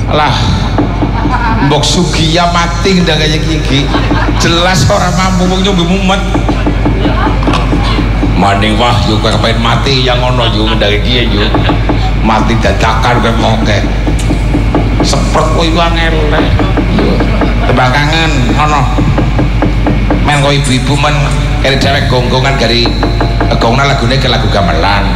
lah mbok Sugiya mati ndak kaya iki jelas orang mampu wong nyombe mumet maning Wahyu kepen mati yang ngono yo ndak iki yo mati dadakan kowe mongke sepet kowe angel tembang kangen ngono men kowe ibu-ibu men kene dhewek gonggongan gari gongna lagune ke lagu gamelan